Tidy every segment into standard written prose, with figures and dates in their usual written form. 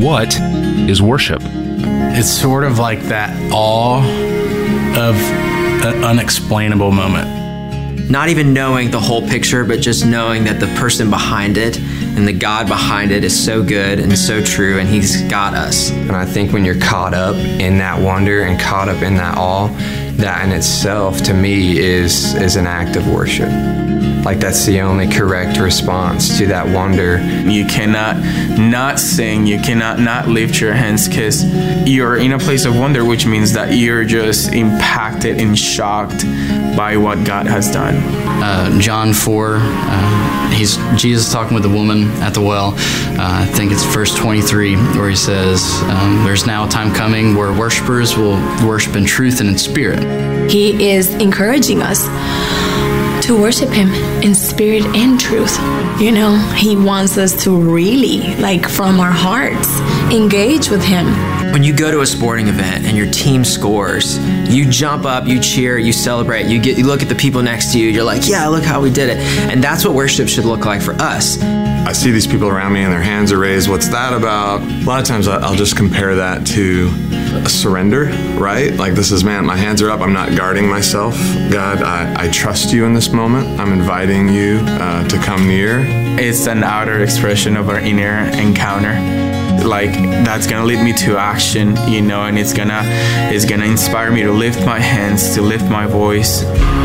what is worship? It's sort of like that awe of an unexplainable moment. Not even knowing the whole picture, but just knowing that the person behind it and the God behind it is so good and so true, and He's got us. And I think when you're caught up in that wonder and caught up in that awe, that in itself, to me, is an act of worship. Like, that's the only correct response to that wonder. You cannot not sing, you cannot not lift your hands, because you're in a place of wonder, which means that you're just impacted and shocked by what God has done. John 4, Jesus talking with the woman at the well. I think it's verse 23, where he says, there's now a time coming where worshipers will worship in truth and in spirit. He is encouraging us to worship Him in spirit and truth. You know, He wants us to really, like, from our hearts, engage with Him. When you go to a sporting event and your team scores, you jump up, you cheer, you celebrate, you look at the people next to you, you're like, yeah, look how we did it. And that's what worship should look like for us. I see these people around me and their hands are raised. What's that about? A lot of times I'll just compare that to a surrender, right? Like, this is, man, my hands are up. I'm not guarding myself. God, I trust you in this moment. I'm inviting you to come near. It's an outer expression of our inner encounter. Like, that's gonna lead me to action, you know, and it's gonna inspire me to lift my hands, to lift my voice.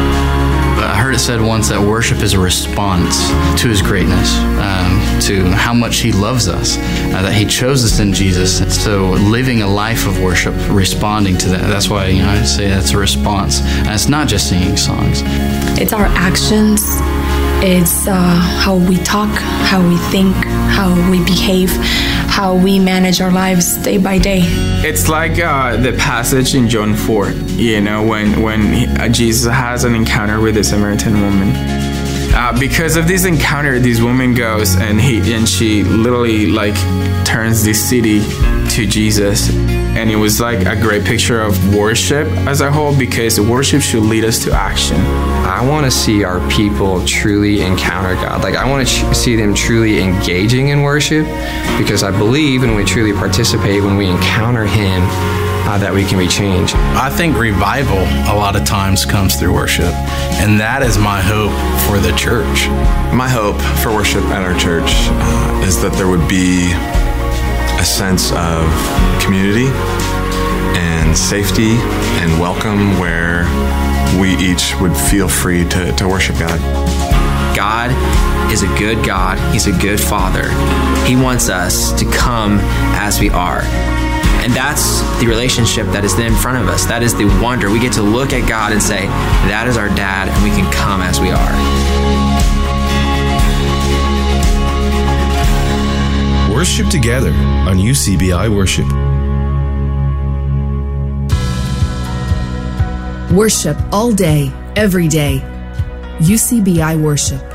I heard it said once that worship is a response to His greatness, to how much He loves us, that He chose us in Jesus. So living a life of worship, responding to that, that's why I say that's a response. And it's not just singing songs. It's our actions. It's how we talk, how we think, how we behave, how we manage our lives day by day. It's like the passage in John 4, you know, when Jesus has an encounter with the Samaritan woman. Because of this encounter, this woman goes and she literally, like, turns this city to Jesus. And it was like a great picture of worship as a whole, because worship should lead us to action. I want to see our people truly encounter God. Like, I want to see them truly engaging in worship, because I believe when we truly participate, when we encounter Him, that we can be changed. I think revival a lot of times comes through worship, and that is my hope for the church. My hope for worship at our church is that there would be a sense of community and safety and welcome, where we each would feel free to worship God. God is a good God. He's a good Father. He wants us to come as we are. And that's the relationship that is in front of us. That is the wonder. We get to look at God and say, that is our dad, and we can come as we are. Worship together on UCBI Worship. Worship all day, every day. UCBI Worship.